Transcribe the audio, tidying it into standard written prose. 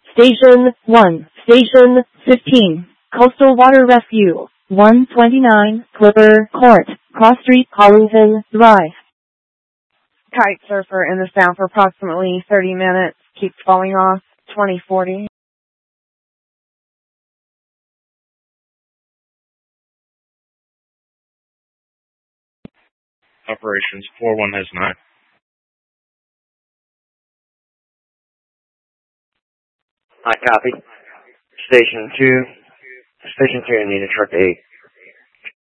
Station 1, Station 15, Coastal Water Rescue, 129, Clipper Court, Cross Street, Hollington Drive. Kite surfer in the sound for approximately 30 minutes. Keeps falling off. 2040. Operations 41 has 9. I copy. Station 2, I need a truck 8.